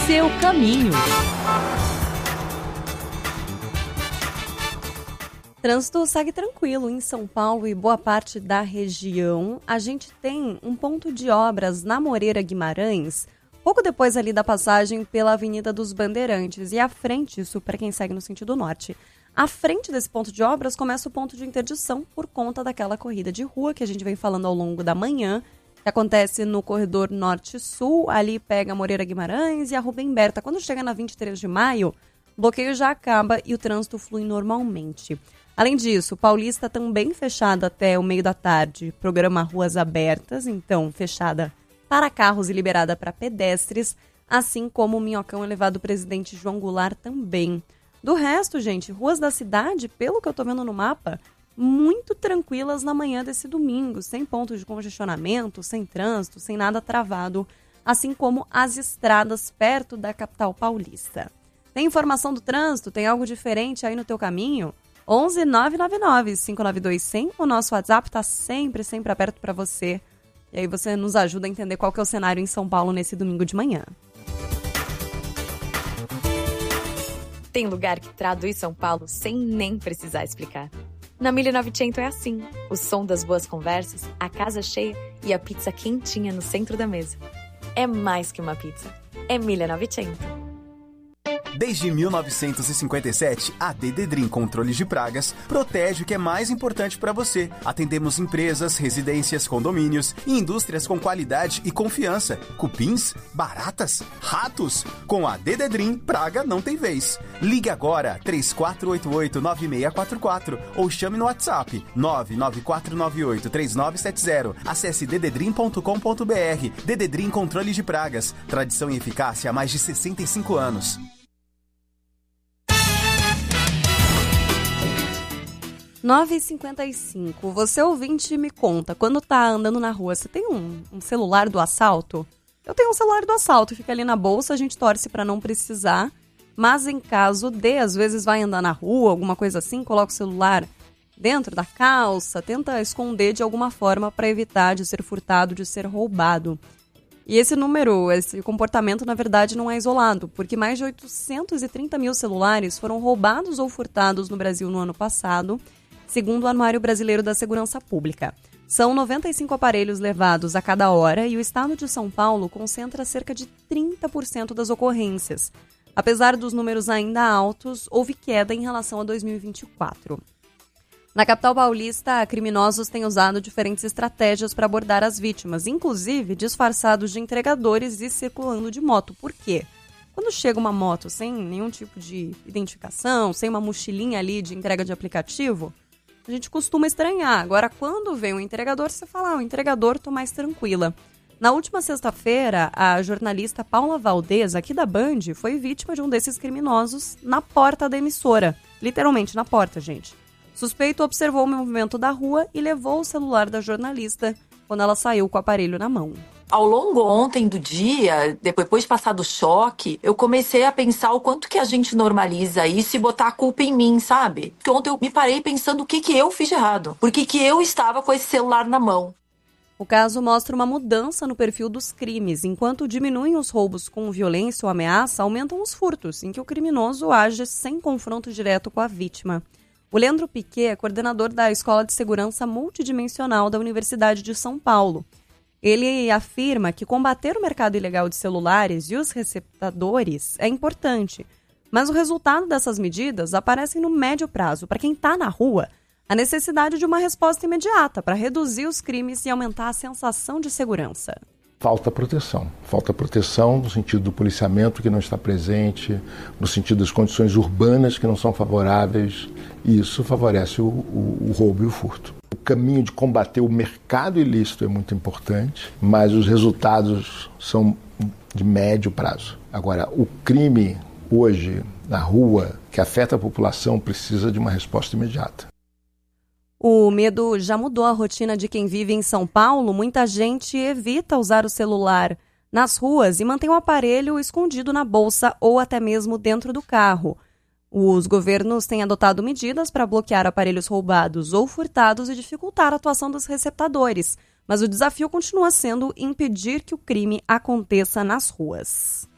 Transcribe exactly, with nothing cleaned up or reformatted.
seu caminho. Trânsito segue tranquilo em São Paulo e boa parte da região. A gente tem um ponto de obras na Moreira Guimarães, pouco depois ali da passagem pela Avenida dos Bandeirantes. E à frente, isso para quem segue no sentido norte, à frente desse ponto de obras começa o ponto de interdição por conta daquela corrida de rua que a gente vem falando ao longo da manhã, que acontece no corredor norte-sul, ali pega a Moreira Guimarães e a Rubem Berta. Quando chega na vinte e três de maio, o bloqueio já acaba e o trânsito flui normalmente. Além disso, Paulista também fechada até o meio da tarde, programa Ruas Abertas, então fechada para carros e liberada para pedestres, assim como o Minhocão Elevado Presidente João Goulart também. Do resto, gente, ruas da cidade, pelo que eu tô vendo no mapa, muito tranquilas na manhã desse domingo, sem pontos de congestionamento, sem trânsito, sem nada travado, assim como as estradas perto da capital paulista. Tem informação do trânsito? Tem algo diferente aí no teu caminho? onze nove nove nove, cinco nove dois, cem. O nosso WhatsApp está sempre, sempre aberto para você. E aí você nos ajuda a entender qual que é o cenário em São Paulo nesse domingo de manhã. Tem lugar que traduz São Paulo sem nem precisar explicar. Na mille e novecentos é assim. O som das boas conversas, a casa cheia e a pizza quentinha no centro da mesa. É mais que uma pizza. É mille e novecentos. Desde mil novecentos e cinquenta e sete, a Dededrim Controles de Pragas protege o que é mais importante para você. Atendemos empresas, residências, condomínios e indústrias com qualidade e confiança. Cupins, baratas, ratos. Com a Dededrim, praga não tem vez. Ligue agora três quatro oito oito, nove seis quatro quatro ou chame no WhatsApp nove nove quatro nove oito, três nove sete zero. Acesse dededrim ponto com ponto b r. Dededrim Controles de Pragas. Tradição e eficácia há mais de sessenta e cinco anos. nove e cinquenta e cinco. Você ouvinte me conta, quando tá andando na rua, você tem um, um celular do assalto? Eu tenho um celular do assalto, fica ali na bolsa, a gente torce pra não precisar, mas em caso de, às vezes vai andar na rua, alguma coisa assim, coloca o celular dentro da calça, tenta esconder de alguma forma para evitar de ser furtado, de ser roubado. E esse número, esse comportamento, na verdade, não é isolado, porque mais de oitocentos e trinta mil celulares foram roubados ou furtados no Brasil no ano passado, segundo o Anuário Brasileiro da Segurança Pública. São noventa e cinco aparelhos levados a cada hora e o estado de São Paulo concentra cerca de trinta por cento das ocorrências. Apesar dos números ainda altos, houve queda em relação a dois mil e vinte e quatro. Na capital paulista, criminosos têm usado diferentes estratégias para abordar as vítimas, inclusive disfarçados de entregadores e circulando de moto. Por quê? Quando chega uma moto sem nenhum tipo de identificação, sem uma mochilinha ali de entrega de aplicativo, a gente costuma estranhar. Agora, quando vem um entregador, você fala, ah, o entregador, tô mais tranquila. Na última sexta-feira, a jornalista Paula Valdez, aqui da Band, foi vítima de um desses criminosos na porta da emissora. Literalmente na porta, gente. O suspeito observou o movimento da rua e levou o celular da jornalista quando ela saiu com o aparelho na mão. Ao longo ontem do dia, depois de passar do choque, eu comecei a pensar o quanto que a gente normaliza isso e botar a culpa em mim, sabe? Porque ontem eu me parei pensando o que, que eu fiz de errado. Por que, que eu estava com esse celular na mão? O caso mostra uma mudança no perfil dos crimes. Enquanto diminuem os roubos com violência ou ameaça, aumentam os furtos, em que o criminoso age sem confronto direto com a vítima. O Leandro Piquet é coordenador da Escola de Segurança Multidimensional da Universidade de São Paulo. Ele afirma que combater o mercado ilegal de celulares e os receptadores é importante, mas o resultado dessas medidas aparece no médio prazo. Para quem está na rua, a necessidade de uma resposta imediata para reduzir os crimes e aumentar a sensação de segurança. Falta proteção. Falta proteção no sentido do policiamento que não está presente, no sentido das condições urbanas que não são favoráveis, e isso favorece o, o, o roubo e o furto. O caminho de combater o mercado ilícito é muito importante, mas os resultados são de médio prazo. Agora, o crime hoje na rua, que afeta a população, precisa de uma resposta imediata. O medo já mudou a rotina de quem vive em São Paulo. Muita gente evita usar o celular nas ruas e mantém o aparelho escondido na bolsa ou até mesmo dentro do carro. Os governos têm adotado medidas para bloquear aparelhos roubados ou furtados e dificultar a atuação dos receptadores. Mas o desafio continua sendo impedir que o crime aconteça nas ruas.